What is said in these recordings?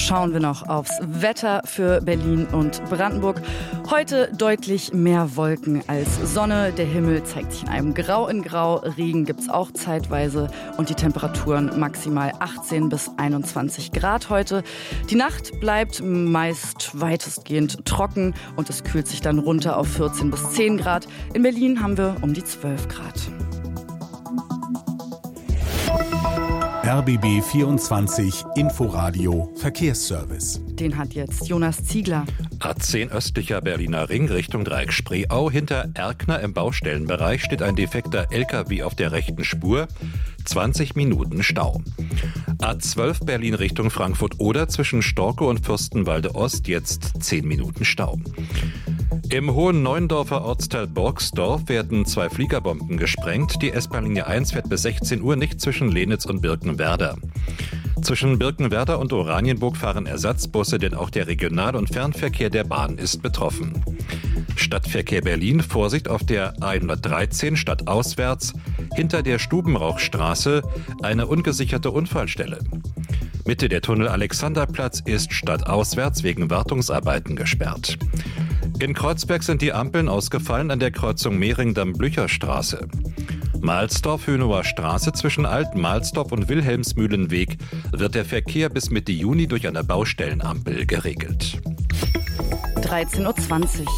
schauen wir noch aufs Wetter für Berlin und Brandenburg. Heute deutlich mehr Wolken als Sonne. Der Himmel zeigt sich in einem Grau in Grau. Regen gibt es auch zeitweise und die Temperaturen maximal 18 bis 21 Grad heute. Die Nacht bleibt meist weitestgehend trocken und es kühlt sich dann runter auf 14 bis 10 Grad. In Berlin haben wir um die 12 Grad. RBB 24 Inforadio Verkehrsservice. Den hat jetzt Jonas Ziegler. A10 östlicher Berliner Ring Richtung Dreieck Spreeau. Hinter Erkner im Baustellenbereich steht ein defekter LKW auf der rechten Spur. 20 Minuten Stau. A12 Berlin Richtung Frankfurt-Oder zwischen Storkow und Fürstenwalde Ost jetzt 10 Minuten Stau. Im Hohen Neuendorfer Ortsteil Borgsdorf werden 2 Fliegerbomben gesprengt. Die S-Bahn-Linie 1 fährt bis 16 Uhr nicht zwischen Lenitz und Birkenwerder. Zwischen Birkenwerder und Oranienburg fahren Ersatzbusse, denn auch der Regional- und Fernverkehr der Bahn ist betroffen. Stadtverkehr Berlin, Vorsicht auf der A113 stadtauswärts, hinter der Stubenrauchstraße eine ungesicherte Unfallstelle. Mitte der Tunnel Alexanderplatz ist stadtauswärts wegen Wartungsarbeiten gesperrt. In Kreuzberg sind die Ampeln ausgefallen an der Kreuzung Mehringdamm-Blücherstraße. Mahlsdorf-Hönower Straße zwischen Alt-Mahlsdorf und Wilhelmsmühlenweg wird der Verkehr bis Mitte Juni durch eine Baustellenampel geregelt. 13.20 Uhr.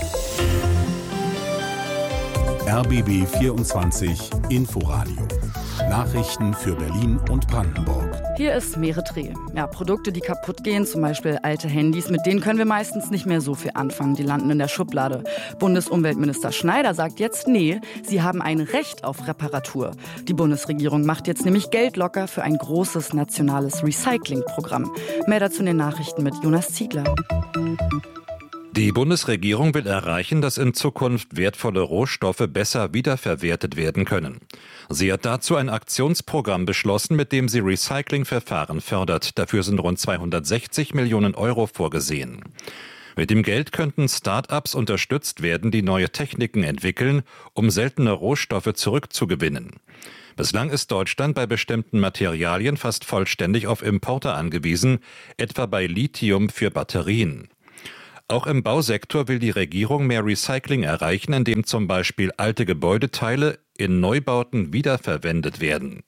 RBB 24 Inforadio. Nachrichten für Berlin und Brandenburg. Hier ist Merit Reh. Ja, Produkte, die kaputt gehen, zum Beispiel alte Handys, mit denen können wir meistens nicht mehr so viel anfangen. Die landen in der Schublade. Bundesumweltminister Schneider sagt jetzt, nee, sie haben ein Recht auf Reparatur. Die Bundesregierung macht jetzt nämlich Geld locker für ein großes nationales Recyclingprogramm. Mehr dazu in den Nachrichten mit Jonas Ziegler. Die Bundesregierung will erreichen, dass in Zukunft wertvolle Rohstoffe besser wiederverwertet werden können. Sie hat dazu ein Aktionsprogramm beschlossen, mit dem sie Recyclingverfahren fördert. Dafür sind rund 260 Millionen Euro vorgesehen. Mit dem Geld könnten Start-ups unterstützt werden, die neue Techniken entwickeln, um seltene Rohstoffe zurückzugewinnen. Bislang ist Deutschland bei bestimmten Materialien fast vollständig auf Importe angewiesen, etwa bei Lithium für Batterien. Auch im Bausektor will die Regierung mehr Recycling erreichen, indem zum Beispiel alte Gebäudeteile in Neubauten wiederverwendet werden.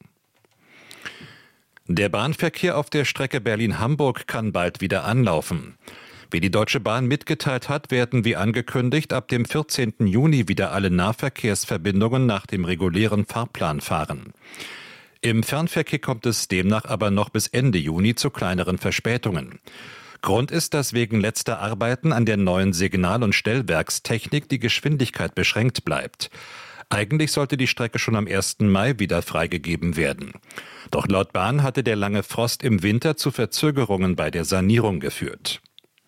Der Bahnverkehr auf der Strecke Berlin-Hamburg kann bald wieder anlaufen. Wie die Deutsche Bahn mitgeteilt hat, werden wie angekündigt ab dem 14. Juni wieder alle Nahverkehrsverbindungen nach dem regulären Fahrplan fahren. Im Fernverkehr kommt es demnach aber noch bis Ende Juni zu kleineren Verspätungen. Grund ist, dass wegen letzter Arbeiten an der neuen Signal- und Stellwerkstechnik die Geschwindigkeit beschränkt bleibt. Eigentlich sollte die Strecke schon am 1. Mai wieder freigegeben werden. Doch laut Bahn hatte der lange Frost im Winter zu Verzögerungen bei der Sanierung geführt.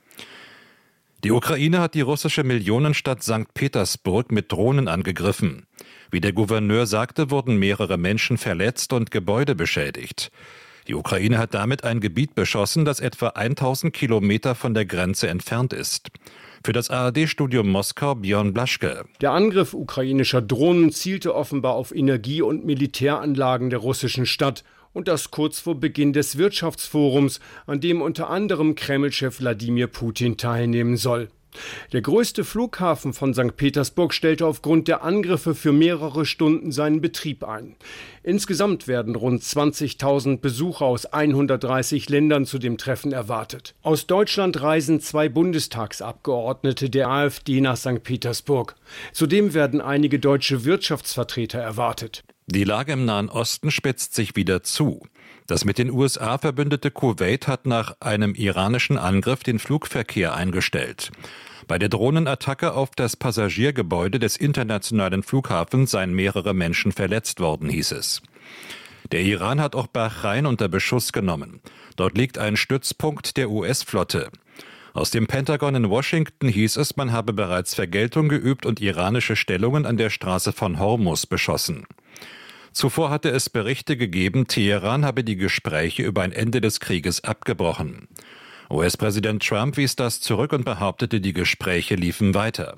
Die Ukraine hat die russische Millionenstadt St. Petersburg mit Drohnen angegriffen. Wie der Gouverneur sagte, wurden mehrere Menschen verletzt und Gebäude beschädigt. Die Ukraine hat damit ein Gebiet beschossen, das etwa 1000 Kilometer von der Grenze entfernt ist. Für das ARD-Studio Moskau Björn Blaschke. Der Angriff ukrainischer Drohnen zielte offenbar auf Energie- und Militäranlagen der russischen Stadt. Und das kurz vor Beginn des Wirtschaftsforums, an dem unter anderem Kreml-Chef Wladimir Putin teilnehmen soll. Der größte Flughafen von St. Petersburg stellte aufgrund der Angriffe für mehrere Stunden seinen Betrieb ein. Insgesamt werden rund 20.000 Besucher aus 130 Ländern zu dem Treffen erwartet. Aus Deutschland reisen 2 Bundestagsabgeordnete der AfD nach St. Petersburg. Zudem werden einige deutsche Wirtschaftsvertreter erwartet. Die Lage im Nahen Osten spitzt sich wieder zu. Das mit den USA verbündete Kuwait hat nach einem iranischen Angriff den Flugverkehr eingestellt. Bei der Drohnenattacke auf das Passagiergebäude des internationalen Flughafens seien mehrere Menschen verletzt worden, hieß es. Der Iran hat auch Bahrain unter Beschuss genommen. Dort liegt ein Stützpunkt der US-Flotte. Aus dem Pentagon in Washington hieß es, man habe bereits Vergeltung geübt und iranische Stellungen an der Straße von Hormuz beschossen. Zuvor hatte es Berichte gegeben, Teheran habe die Gespräche über ein Ende des Krieges abgebrochen. US-Präsident Trump wies das zurück und behauptete, die Gespräche liefen weiter.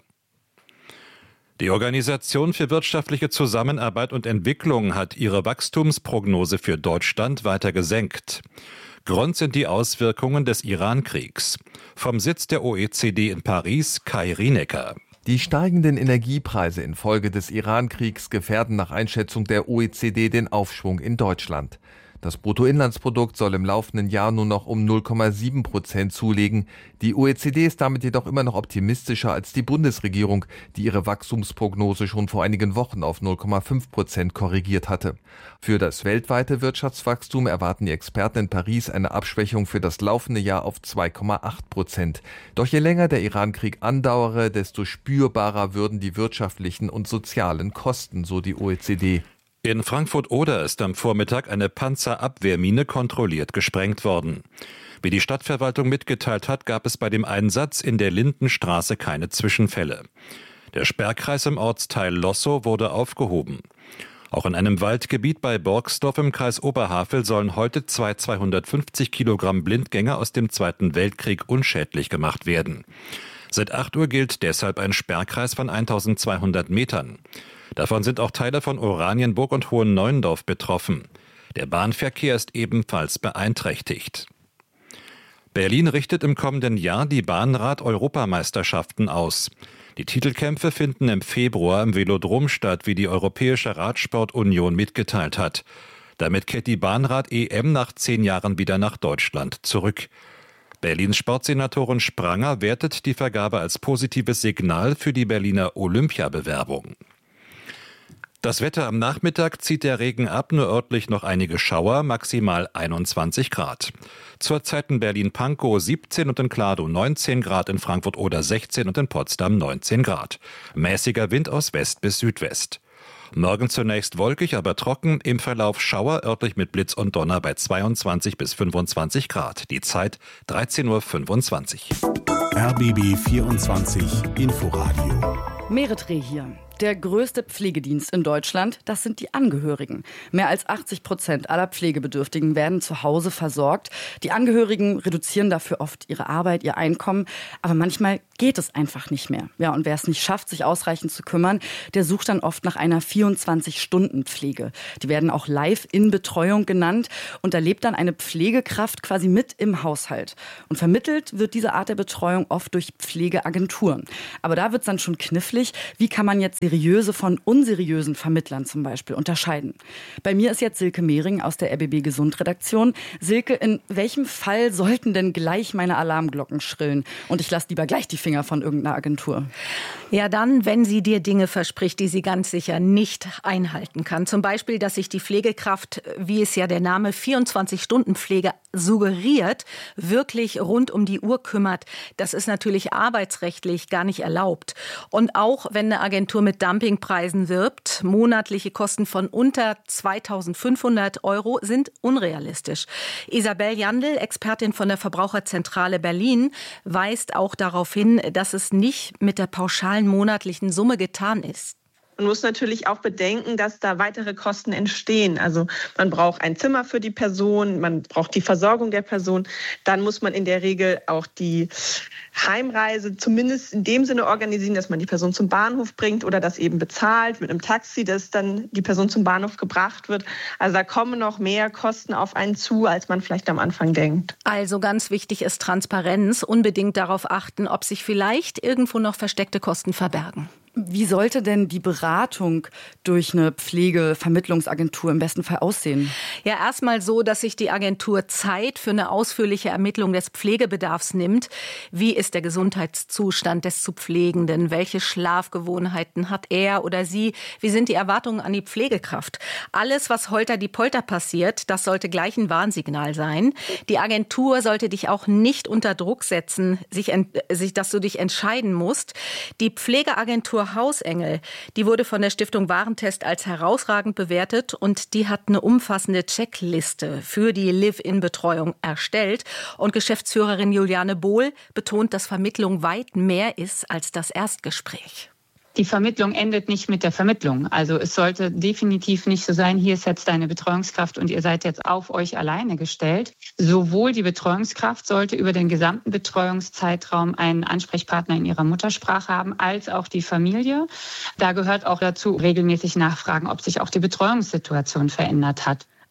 Die Organisation für wirtschaftliche Zusammenarbeit und Entwicklung hat ihre Wachstumsprognose für Deutschland weiter gesenkt. Grund sind die Auswirkungen des Iran-Kriegs. Vom Sitz der OECD in Paris, Kai Rienecker. Die steigenden Energiepreise infolge des Iran-Kriegs gefährden nach Einschätzung der OECD den Aufschwung in Deutschland. Das Bruttoinlandsprodukt soll im laufenden Jahr nur noch um 0,7% zulegen. Die OECD ist damit jedoch immer noch optimistischer als die Bundesregierung, die ihre Wachstumsprognose schon vor einigen Wochen auf 0,5% korrigiert hatte. Für das weltweite Wirtschaftswachstum erwarten die Experten in Paris eine Abschwächung für das laufende Jahr auf 2,8%. Doch je länger der Iran-Krieg andauere, desto spürbarer würden die wirtschaftlichen und sozialen Kosten, so die OECD. In Frankfurt-Oder ist am Vormittag eine Panzerabwehrmine kontrolliert gesprengt worden. Wie die Stadtverwaltung mitgeteilt hat, gab es bei dem Einsatz in der Lindenstraße keine Zwischenfälle. Der Sperrkreis im Ortsteil Lossow wurde aufgehoben. Auch in einem Waldgebiet bei Borgsdorf im Kreis Oberhavel sollen heute 250 Kilogramm Blindgänger aus dem Zweiten Weltkrieg unschädlich gemacht werden. Seit 8 Uhr gilt deshalb ein Sperrkreis von 1200 Metern. Davon sind auch Teile von Oranienburg und Hohenneuendorf betroffen. Der Bahnverkehr ist ebenfalls beeinträchtigt. Berlin richtet im kommenden Jahr die Bahnrad-Europameisterschaften aus. Die Titelkämpfe finden im Februar im Velodrom statt, wie die Europäische Radsportunion mitgeteilt hat. Damit kehrt die Bahnrad-EM nach 10 Jahren wieder nach Deutschland zurück. Berlins Sportsenatorin Spranger wertet die Vergabe als positives Signal für die Berliner Olympiabewerbung. Das Wetter: am Nachmittag zieht der Regen ab, nur örtlich noch einige Schauer, maximal 21 Grad. Zurzeit in Berlin-Pankow 17 und in Kladow 19 Grad, in Frankfurt-Oder 16 und in Potsdam 19 Grad. Mäßiger Wind aus West bis Südwest. Morgen zunächst wolkig, aber trocken, im Verlauf Schauer, örtlich mit Blitz und Donner bei 22 bis 25 Grad. Die Zeit 13.25 Uhr. RBB 24 Inforadio. Meretre hier. Der größte Pflegedienst in Deutschland, das sind die Angehörigen. Mehr als 80% aller Pflegebedürftigen werden zu Hause versorgt. Die Angehörigen reduzieren dafür oft ihre Arbeit, ihr Einkommen. Aber manchmal geht es einfach nicht mehr. Ja, und wer es nicht schafft, sich ausreichend zu kümmern, der sucht dann oft nach einer 24-Stunden-Pflege. Die werden auch Live-in-Betreuung genannt. Und da lebt dann eine Pflegekraft quasi mit im Haushalt. Und vermittelt wird diese Art der Betreuung oft durch Pflegeagenturen. Aber da wird es dann schon knifflig. Wie kann man jetzt seriöse von unseriösen Vermittlern zum Beispiel unterscheiden? Bei mir ist jetzt Silke Mehring aus der RBB Gesund-Redaktion. Silke, in welchem Fall sollten denn gleich meine Alarmglocken schrillen? Und ich lasse lieber gleich die Finger von irgendeiner Agentur. Ja, dann, wenn sie dir Dinge verspricht, die sie ganz sicher nicht einhalten kann. Zum Beispiel, dass sich die Pflegekraft, wie es ja der Name 24-Stunden-Pflege suggeriert, wirklich rund um die Uhr kümmert. Das ist natürlich arbeitsrechtlich gar nicht erlaubt. Und auch wenn eine Agentur mit Dumpingpreisen wirbt, monatliche Kosten von unter 2.500 € sind unrealistisch. Isabel Jandl, Expertin von der Verbraucherzentrale Berlin, weist auch darauf hin, dass es nicht mit der pauschalen monatlichen Summe getan ist. Man muss natürlich auch bedenken, dass da weitere Kosten entstehen. Also man braucht ein Zimmer für die Person, man braucht die Versorgung der Person. Dann muss man in der Regel auch die Heimreise zumindest in dem Sinne organisieren, dass man die Person zum Bahnhof bringt oder das eben bezahlt mit einem Taxi, dass dann die Person zum Bahnhof gebracht wird. Also da kommen noch mehr Kosten auf einen zu, als man vielleicht am Anfang denkt. Also ganz wichtig ist Transparenz. Unbedingt darauf achten, ob sich vielleicht irgendwo noch versteckte Kosten verbergen. Wie sollte denn die Beratung durch eine Pflegevermittlungsagentur im besten Fall aussehen? Ja, erstmal so, dass sich die Agentur Zeit für eine ausführliche Ermittlung des Pflegebedarfs nimmt. Wie ist der Gesundheitszustand des zu Pflegenden? Welche Schlafgewohnheiten hat er oder sie? Wie sind die Erwartungen an die Pflegekraft? Alles, was holter-die-polter passiert, das sollte gleich ein Warnsignal sein. Die Agentur sollte dich auch nicht unter Druck setzen, dass du dich entscheiden musst. Die Pflegeagentur Hausengel, die wurde von der Stiftung Warentest als herausragend bewertet und die hat eine umfassende Checkliste für die Live-in-Betreuung erstellt. Und Geschäftsführerin Juliane Bohl betont, dass Vermittlung weit mehr ist als das Erstgespräch. Die Vermittlung endet nicht mit der Vermittlung. Also es sollte definitiv nicht so sein, hier ist jetzt deine Betreuungskraft und ihr seid jetzt auf euch alleine gestellt. Sowohl die Betreuungskraft sollte über den gesamten Betreuungszeitraum einen Ansprechpartner in ihrer Muttersprache haben, als auch die Familie. Da gehört auch dazu regelmäßig nachfragen, ob sich auch die Betreuungssituation verändert hat.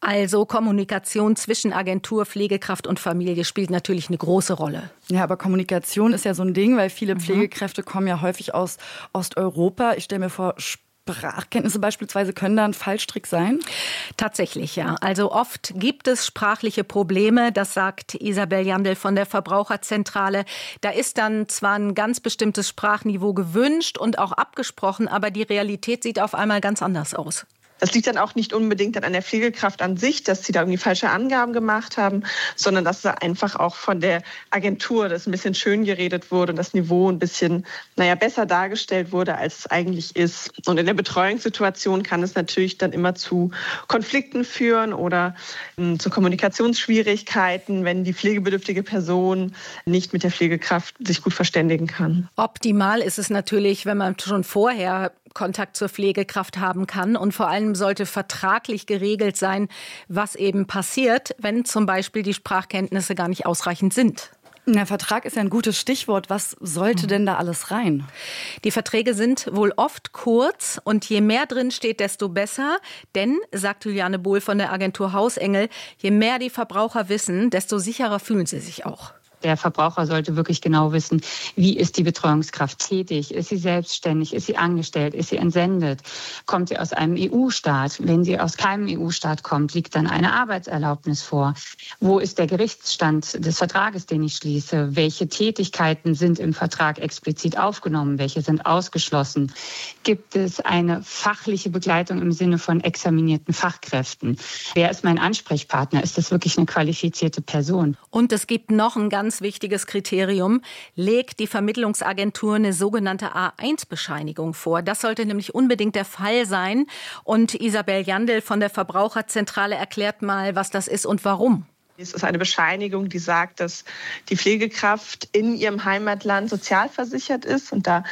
Also Kommunikation zwischen Agentur, Pflegekraft und Familie spielt natürlich eine große Rolle. Ja, aber Kommunikation ist ja so ein Ding, weil viele Pflegekräfte kommen ja häufig aus Osteuropa. Ich stelle mir vor, Sprachkenntnisse beispielsweise können da ein Fallstrick sein? Tatsächlich, ja. Also oft gibt es sprachliche Probleme, das sagt Isabel Jandl von der Verbraucherzentrale. Da ist dann zwar ein ganz bestimmtes Sprachniveau gewünscht und auch abgesprochen, aber die Realität sieht auf einmal ganz anders aus. Das liegt dann auch nicht unbedingt an der Pflegekraft an sich, dass sie da irgendwie falsche Angaben gemacht haben, sondern dass da einfach auch von der Agentur das ein bisschen schön geredet wurde und das Niveau ein bisschen, besser dargestellt wurde, als es eigentlich ist. Und in der Betreuungssituation kann es natürlich dann immer zu Konflikten führen oder zu Kommunikationsschwierigkeiten, wenn die pflegebedürftige Person nicht mit der Pflegekraft sich gut verständigen kann. Optimal ist es natürlich, wenn man schon vorher Kontakt zur Pflegekraft haben kann. Und vor allem sollte vertraglich geregelt sein, was eben passiert, wenn zum Beispiel die Sprachkenntnisse gar nicht ausreichend sind. Der Vertrag ist ja ein gutes Stichwort. Was sollte denn da alles rein? Die Verträge sind wohl oft kurz und je mehr drin steht, desto besser. Denn, sagt Juliane Bohl von der Agentur Hausengel, je mehr die Verbraucher wissen, desto sicherer fühlen sie sich auch. Der Verbraucher sollte wirklich genau wissen, wie ist die Betreuungskraft tätig? Ist sie selbstständig? Ist sie angestellt? Ist sie entsendet? Kommt sie aus einem EU-Staat? Wenn sie aus keinem EU-Staat kommt, liegt dann eine Arbeitserlaubnis vor. Wo ist der Gerichtsstand des Vertrages, den ich schließe? Welche Tätigkeiten sind im Vertrag explizit aufgenommen? Welche sind ausgeschlossen? Gibt es eine fachliche Begleitung im Sinne von examinierten Fachkräften? Wer ist mein Ansprechpartner? Ist das wirklich eine qualifizierte Person? Und es gibt noch ein ganz wichtiges Kriterium, legt die Vermittlungsagentur eine sogenannte A1-Bescheinigung vor. Das sollte nämlich unbedingt der Fall sein. Und Isabel Jandl von der Verbraucherzentrale erklärt mal, was das ist und warum. Es ist eine Bescheinigung, die sagt, dass die Pflegekraft in ihrem Heimatland sozialversichert ist und da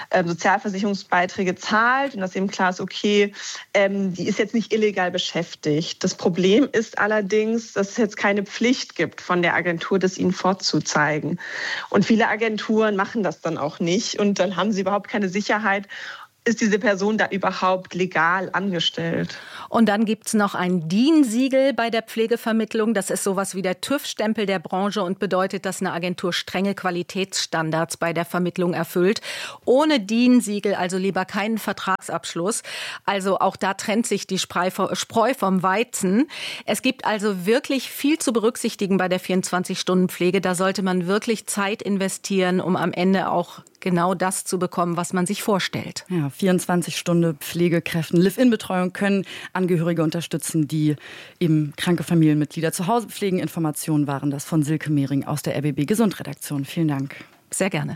Sozialversicherungsbeiträge zahlt und dass eben klar ist, okay, die ist jetzt nicht illegal beschäftigt. Das Problem ist allerdings, dass es jetzt keine Pflicht gibt von der Agentur, das ihnen vorzuzeigen. Und viele Agenturen machen das dann auch nicht und dann haben sie überhaupt keine Sicherheit, ist diese Person da überhaupt legal angestellt? Und dann gibt's noch ein DIN-Siegel bei der Pflegevermittlung. Das ist sowas wie der TÜV-Stempel der Branche und bedeutet, dass eine Agentur strenge Qualitätsstandards bei der Vermittlung erfüllt. Ohne DIN-Siegel also lieber keinen Vertragsabschluss. Also auch da trennt sich die Spreu vom Weizen. Es gibt also wirklich viel zu berücksichtigen bei der 24-Stunden-Pflege. Da sollte man wirklich Zeit investieren, um am Ende auch genau das zu bekommen, was man sich vorstellt. Ja, 24-Stunden-Pflegekräften, Live-In-Betreuung können Angehörige unterstützen, die eben kranke Familienmitglieder zu Hause pflegen. Informationen waren das von Silke Mehring aus der RBB Gesundredaktion. Vielen Dank. Sehr gerne.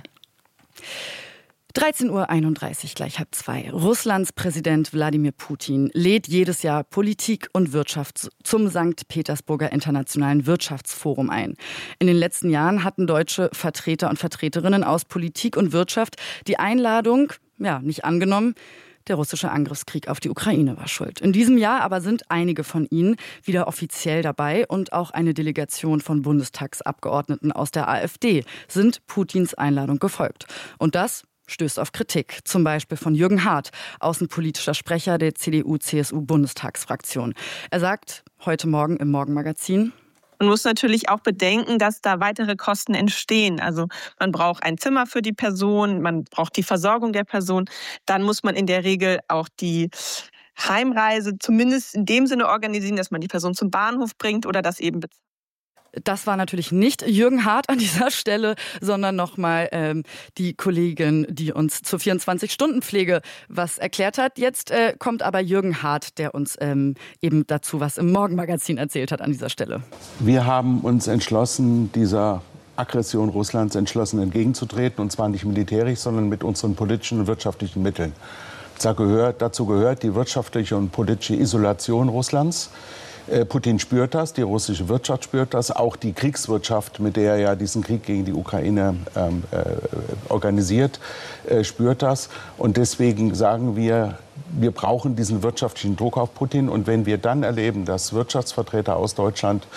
13:31 Uhr, gleich 1:30. Russlands Präsident Wladimir Putin lädt jedes Jahr Politik und Wirtschaft zum St. Petersburger Internationalen Wirtschaftsforum ein. In den letzten Jahren hatten deutsche Vertreter und Vertreterinnen aus Politik und Wirtschaft die Einladung nicht angenommen. Der russische Angriffskrieg auf die Ukraine war schuld. In diesem Jahr aber sind einige von ihnen wieder offiziell dabei und auch eine Delegation von Bundestagsabgeordneten aus der AfD sind Putins Einladung gefolgt. Und das stößt auf Kritik, zum Beispiel von Jürgen Hart, außenpolitischer Sprecher der CDU-CSU-Bundestagsfraktion. Er sagt heute Morgen im Morgenmagazin: Man muss natürlich auch bedenken, dass da weitere Kosten entstehen. Also man braucht ein Zimmer für die Person, man braucht die Versorgung der Person. Dann muss man in der Regel auch die Heimreise zumindest in dem Sinne organisieren, dass man die Person zum Bahnhof bringt oder das eben bezahlt. Das war natürlich nicht Jürgen Hart an dieser Stelle, sondern nochmal die Kollegin, die uns zur 24-Stunden-Pflege was erklärt hat. Jetzt kommt aber Jürgen Hart, der uns eben dazu was im Morgenmagazin erzählt hat an dieser Stelle. Wir haben uns entschlossen, dieser Aggression Russlands entgegenzutreten, und zwar nicht militärisch, sondern mit unseren politischen und wirtschaftlichen Mitteln. Dazu gehört die wirtschaftliche und politische Isolation Russlands. Putin spürt das, die russische Wirtschaft spürt das, auch die Kriegswirtschaft, mit der er ja diesen Krieg gegen die Ukraine organisiert, spürt das. Und deswegen sagen wir brauchen diesen wirtschaftlichen Druck auf Putin. Und wenn wir dann erleben, dass Wirtschaftsvertreter aus Deutschland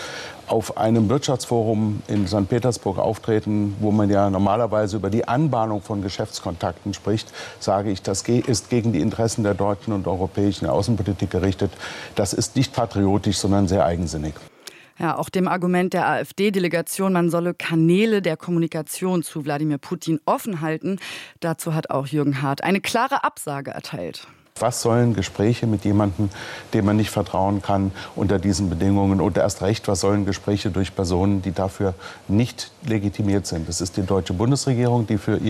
auf einem Wirtschaftsforum in St. Petersburg auftreten, wo man ja normalerweise über die Anbahnung von Geschäftskontakten spricht, sage ich, das ist gegen die Interessen der deutschen und europäischen Außenpolitik gerichtet. Das ist nicht patriotisch, sondern sehr eigensinnig. Ja, auch dem Argument der AfD-Delegation, man solle Kanäle der Kommunikation zu Wladimir Putin offen halten, dazu hat auch Jürgen Hart eine klare Absage erteilt. Was sollen Gespräche mit jemandem, dem man nicht vertrauen kann, unter diesen Bedingungen? Und erst recht, was sollen Gespräche durch Personen, die dafür nicht legitimiert sind? Es ist die deutsche Bundesregierung, die für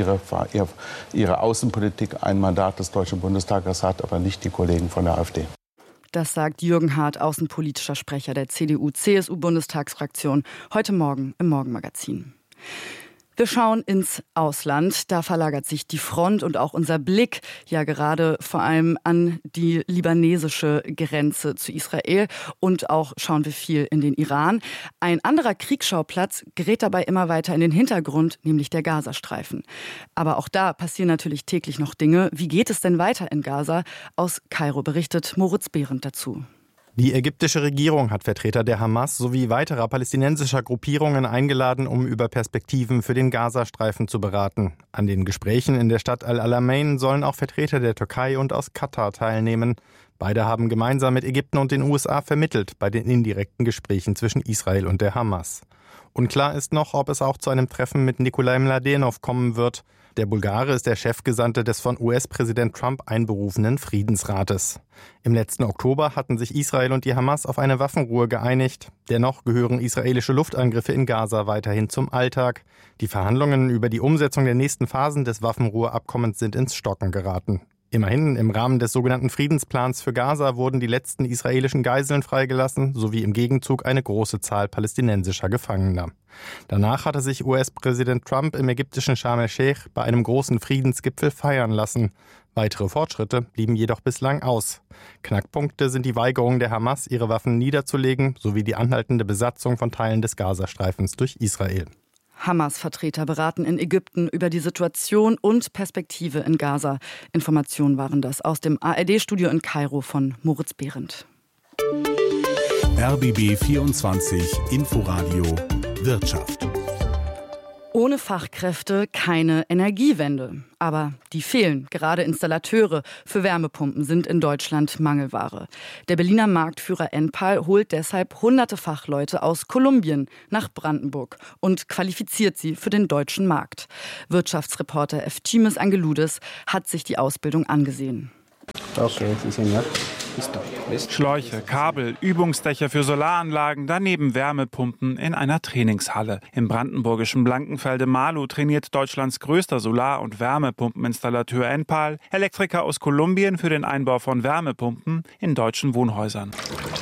ihre Außenpolitik ein Mandat des Deutschen Bundestages hat, aber nicht die Kollegen von der AfD. Das sagt Jürgen Hart, außenpolitischer Sprecher der CDU-CSU-Bundestagsfraktion, heute Morgen im Morgenmagazin. Wir schauen ins Ausland. Da verlagert sich die Front und auch unser Blick ja gerade vor allem an die libanesische Grenze zu Israel. Und auch schauen wir viel in den Iran. Ein anderer Kriegsschauplatz gerät dabei immer weiter in den Hintergrund, nämlich der Gazastreifen. Aber auch da passieren natürlich täglich noch Dinge. Wie geht es denn weiter in Gaza? Aus Kairo berichtet Moritz Behrendt dazu. Die ägyptische Regierung hat Vertreter der Hamas sowie weiterer palästinensischer Gruppierungen eingeladen, um über Perspektiven für den Gazastreifen zu beraten. An den Gesprächen in der Stadt Al-Alamein sollen auch Vertreter der Türkei und aus Katar teilnehmen. Beide haben gemeinsam mit Ägypten und den USA vermittelt bei den indirekten Gesprächen zwischen Israel und der Hamas. Unklar ist noch, ob es auch zu einem Treffen mit Nikolai Mladenov kommen wird. Der Bulgare ist der Chefgesandte des von US-Präsident Trump einberufenen Friedensrates. Im letzten Oktober hatten sich Israel und die Hamas auf eine Waffenruhe geeinigt. Dennoch gehören israelische Luftangriffe in Gaza weiterhin zum Alltag. Die Verhandlungen über die Umsetzung der nächsten Phasen des Waffenruheabkommens sind ins Stocken geraten. Immerhin, im Rahmen des sogenannten Friedensplans für Gaza wurden die letzten israelischen Geiseln freigelassen, sowie im Gegenzug eine große Zahl palästinensischer Gefangener. Danach hatte sich US-Präsident Trump im ägyptischen Sharm el-Sheikh bei einem großen Friedensgipfel feiern lassen. Weitere Fortschritte blieben jedoch bislang aus. Knackpunkte sind die Weigerung der Hamas, ihre Waffen niederzulegen, sowie die anhaltende Besatzung von Teilen des Gazastreifens durch Israel. Hamas-Vertreter beraten in Ägypten über die Situation und Perspektive in Gaza. Informationen waren das aus dem ARD-Studio in Kairo von Moritz Behrendt. RBB 24 Inforadio Wirtschaft. Ohne Fachkräfte keine Energiewende. Aber die fehlen. Gerade Installateure für Wärmepumpen sind in Deutschland Mangelware. Der Berliner Marktführer Enpal holt deshalb hunderte Fachleute aus Kolumbien nach Brandenburg und qualifiziert sie für den deutschen Markt. Wirtschaftsreporter Eftimis Angeloudis hat sich die Ausbildung angesehen. Okay, Schläuche, Kabel, Übungsdächer für Solaranlagen, daneben Wärmepumpen in einer Trainingshalle. Im brandenburgischen Blankenfelde-Marlow trainiert Deutschlands größter Solar- und Wärmepumpeninstallateur Enpal Elektriker aus Kolumbien für den Einbau von Wärmepumpen in deutschen Wohnhäusern.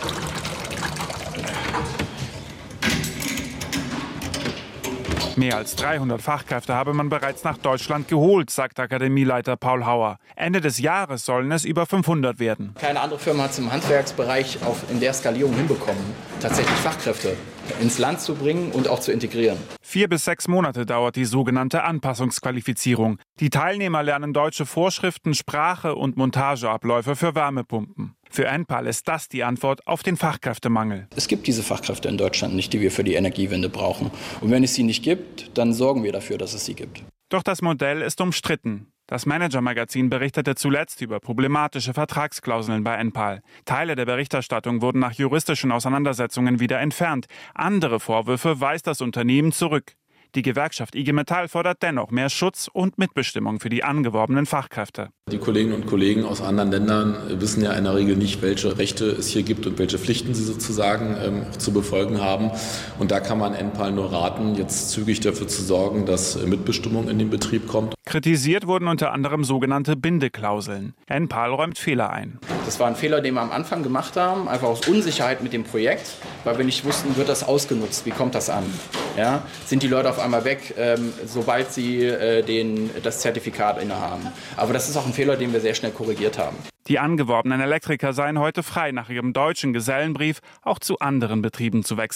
Mehr als 300 Fachkräfte habe man bereits nach Deutschland geholt, sagt Akademieleiter Paul Hauer. Ende des Jahres sollen es über 500 werden. Keine andere Firma hat es im Handwerksbereich in der Skalierung hinbekommen, tatsächlich Fachkräfte ins Land zu bringen und auch zu integrieren. 4 bis 6 Monate dauert die sogenannte Anpassungsqualifizierung. Die Teilnehmer lernen deutsche Vorschriften, Sprache und Montageabläufe für Wärmepumpen. Für Enpal ist das die Antwort auf den Fachkräftemangel. Es gibt diese Fachkräfte in Deutschland nicht, die wir für die Energiewende brauchen. Und wenn es sie nicht gibt, dann sorgen wir dafür, dass es sie gibt. Doch das Modell ist umstritten. Das Manager-Magazin berichtete zuletzt über problematische Vertragsklauseln bei Enpal. Teile der Berichterstattung wurden nach juristischen Auseinandersetzungen wieder entfernt. Andere Vorwürfe weist das Unternehmen zurück. Die Gewerkschaft IG Metall fordert dennoch mehr Schutz und Mitbestimmung für die angeworbenen Fachkräfte. Die Kolleginnen und Kollegen aus anderen Ländern wissen ja in der Regel nicht, welche Rechte es hier gibt und welche Pflichten sie sozusagen zu befolgen haben. Und da kann man Enpal nur raten, jetzt zügig dafür zu sorgen, dass Mitbestimmung in den Betrieb kommt. Kritisiert wurden unter anderem sogenannte Bindeklauseln. Enpal räumt Fehler ein. Das war ein Fehler, den wir am Anfang gemacht haben, einfach aus Unsicherheit mit dem Projekt, weil wir nicht wussten, wird das ausgenutzt, wie kommt das an? Ja? Sind die Leute auf einmal weg, sobald sie das Zertifikat innehaben? Aber das ist auch ein Fehler, den wir sehr schnell korrigiert haben. Die angeworbenen Elektriker seien heute frei, nach ihrem deutschen Gesellenbrief auch zu anderen Betrieben zu wechseln.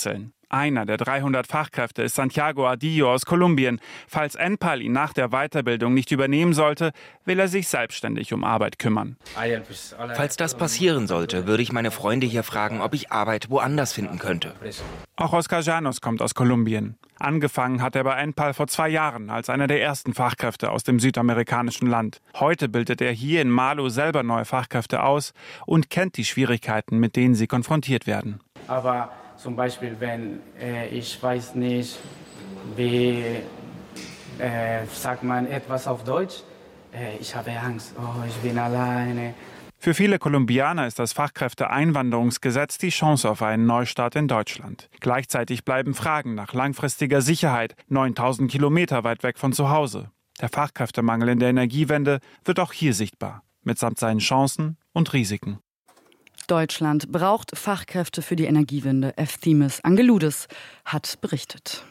Einer der 300 Fachkräfte ist Santiago Ardillo aus Kolumbien. Falls Enpal ihn nach der Weiterbildung nicht übernehmen sollte, will er sich selbstständig um Arbeit kümmern. Falls das passieren sollte, würde ich meine Freunde hier fragen, ob ich Arbeit woanders finden könnte. Auch Oscar Llanos kommt aus Kolumbien. Angefangen hat er bei Enpal vor 2 Jahren als einer der ersten Fachkräfte aus dem südamerikanischen Land. Heute bildet er hier in Malu selber neue Fachkräfte aus und kennt die Schwierigkeiten, mit denen sie konfrontiert werden. Aber zum Beispiel, wenn ich weiß nicht, wie sagt man etwas auf Deutsch, ich habe Angst, ich bin alleine. Für viele Kolumbianer ist das Fachkräfteeinwanderungsgesetz die Chance auf einen Neustart in Deutschland. Gleichzeitig bleiben Fragen nach langfristiger Sicherheit 9.000 Kilometer weit weg von zu Hause. Der Fachkräftemangel in der Energiewende wird auch hier sichtbar, mitsamt seinen Chancen und Risiken. Deutschland braucht Fachkräfte für die Energiewende. Efthimis Angeloudis hat berichtet.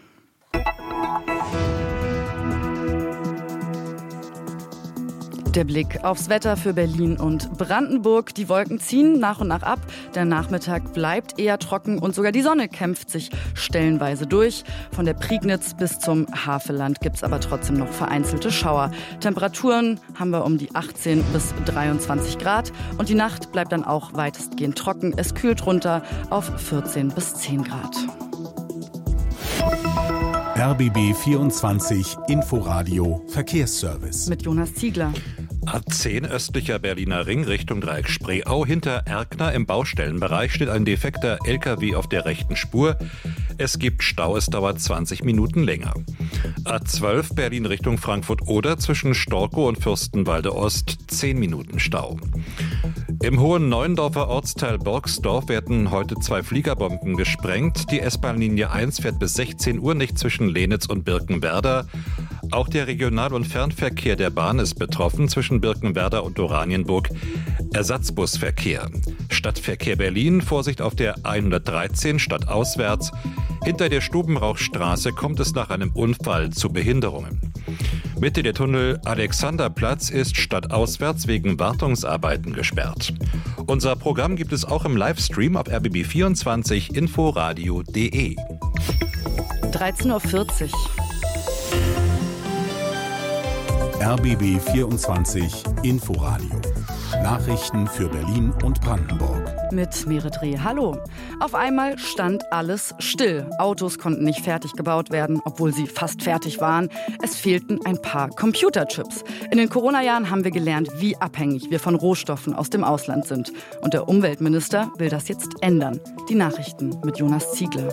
Der Blick aufs Wetter für Berlin und Brandenburg. Die Wolken ziehen nach und nach ab. Der Nachmittag bleibt eher trocken und sogar die Sonne kämpft sich stellenweise durch. Von der Prignitz bis zum Havelland gibt es aber trotzdem noch vereinzelte Schauer. Temperaturen haben wir um die 18 bis 23 Grad und die Nacht bleibt dann auch weitestgehend trocken. Es kühlt runter auf 14 bis 10 Grad. RBB 24 Inforadio Verkehrsservice. Mit Jonas Ziegler. A10 östlicher Berliner Ring Richtung Dreieck Spreeau. Hinter Erkner im Baustellenbereich steht ein defekter LKW auf der rechten Spur. Es gibt Stau, es dauert 20 Minuten länger. A12 Berlin Richtung Frankfurt-Oder zwischen Storkow und Fürstenwalde Ost 10 Minuten Stau. Im Hohen Neuendorfer Ortsteil Borgsdorf werden heute 2 Fliegerbomben gesprengt. Die S-Bahn-Linie 1 fährt bis 16 Uhr nicht zwischen Lenitz und Birkenwerder. Auch der Regional- und Fernverkehr der Bahn ist betroffen zwischen Birkenwerder und Oranienburg. Ersatzbusverkehr. Stadtverkehr Berlin, Vorsicht auf der 113 stadtauswärts. Hinter der Stubenrauchstraße kommt es nach einem Unfall zu Behinderungen. Mitte der Tunnel Alexanderplatz ist stadtauswärts wegen Wartungsarbeiten gesperrt. Unser Programm gibt es auch im Livestream auf rbb24 inforadio.de. 13.40 Uhr. RBB 24 Inforadio. Nachrichten für Berlin und Brandenburg. Mit Merit Reh. Hallo. Auf einmal stand alles still. Autos konnten nicht fertig gebaut werden, obwohl sie fast fertig waren. Es fehlten ein paar Computerchips. In den Corona-Jahren haben wir gelernt, wie abhängig wir von Rohstoffen aus dem Ausland sind. Und der Umweltminister will das jetzt ändern. Die Nachrichten mit Jonas Ziegler.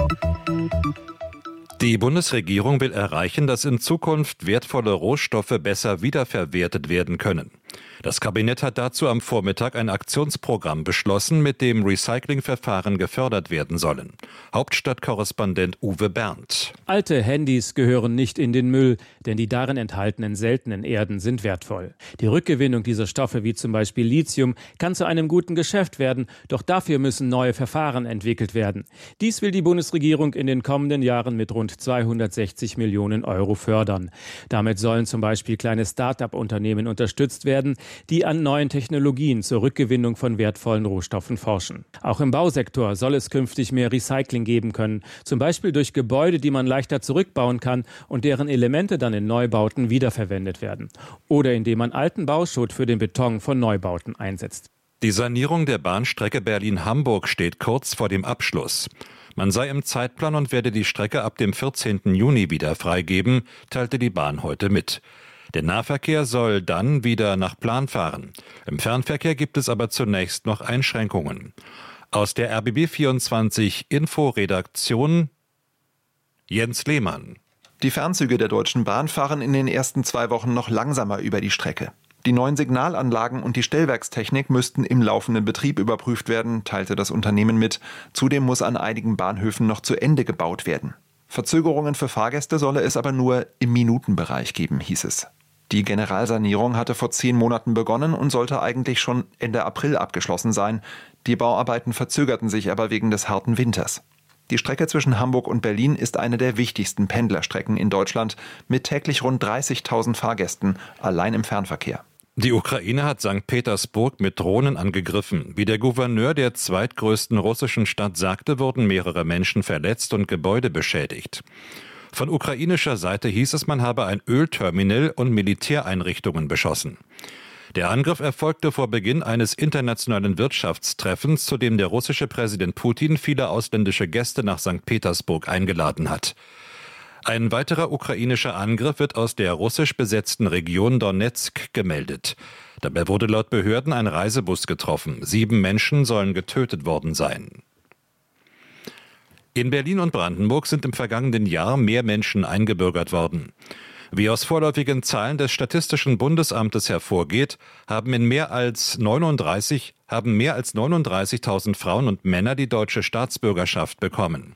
Die Bundesregierung will erreichen, dass in Zukunft wertvolle Rohstoffe besser wiederverwertet werden können. Das Kabinett hat dazu am Vormittag ein Aktionsprogramm beschlossen, mit dem Recyclingverfahren gefördert werden sollen. Hauptstadtkorrespondent Uwe Berndt. Alte Handys gehören nicht in den Müll, denn die darin enthaltenen seltenen Erden sind wertvoll. Die Rückgewinnung dieser Stoffe, wie zum Beispiel Lithium, kann zu einem guten Geschäft werden, doch dafür müssen neue Verfahren entwickelt werden. Dies will die Bundesregierung in den kommenden Jahren mit rund 260 Millionen Euro fördern. Damit sollen zum Beispiel kleine Start-up-Unternehmen unterstützt werden, die an neuen Technologien zur Rückgewinnung von wertvollen Rohstoffen forschen. Auch im Bausektor soll es künftig mehr Recycling geben können, zum Beispiel durch Gebäude, die man leichter zurückbauen kann und deren Elemente dann in Neubauten wiederverwendet werden. Oder indem man alten Bauschutt für den Beton von Neubauten einsetzt. Die Sanierung der Bahnstrecke Berlin-Hamburg steht kurz vor dem Abschluss. Man sei im Zeitplan und werde die Strecke ab dem 14. Juni wieder freigeben, teilte die Bahn heute mit. Der Nahverkehr soll dann wieder nach Plan fahren. Im Fernverkehr gibt es aber zunächst noch Einschränkungen. Aus der RBB24 Inforedaktion Jens Lehmann. Die Fernzüge der Deutschen Bahn fahren in den ersten 2 Wochen noch langsamer über die Strecke. Die neuen Signalanlagen und die Stellwerkstechnik müssten im laufenden Betrieb überprüft werden, teilte das Unternehmen mit. Zudem muss an einigen Bahnhöfen noch zu Ende gebaut werden. Verzögerungen für Fahrgäste solle es aber nur im Minutenbereich geben, hieß es. Die Generalsanierung hatte vor 10 Monaten begonnen und sollte eigentlich schon Ende April abgeschlossen sein. Die Bauarbeiten verzögerten sich aber wegen des harten Winters. Die Strecke zwischen Hamburg und Berlin ist eine der wichtigsten Pendlerstrecken in Deutschland mit täglich rund 30.000 Fahrgästen, allein im Fernverkehr. Die Ukraine hat St. Petersburg mit Drohnen angegriffen. Wie der Gouverneur der zweitgrößten russischen Stadt sagte, wurden mehrere Menschen verletzt und Gebäude beschädigt. Von ukrainischer Seite hieß es, man habe ein Ölterminal und Militäreinrichtungen beschossen. Der Angriff erfolgte vor Beginn eines internationalen Wirtschaftstreffens, zu dem der russische Präsident Putin viele ausländische Gäste nach St. Petersburg eingeladen hat. Ein weiterer ukrainischer Angriff wird aus der russisch besetzten Region Donezk gemeldet. Dabei wurde laut Behörden ein Reisebus getroffen. 7 Menschen sollen getötet worden sein. In Berlin und Brandenburg sind im vergangenen Jahr mehr Menschen eingebürgert worden. Wie aus vorläufigen Zahlen des Statistischen Bundesamtes hervorgeht, haben mehr als 39.000 Frauen und Männer die deutsche Staatsbürgerschaft bekommen.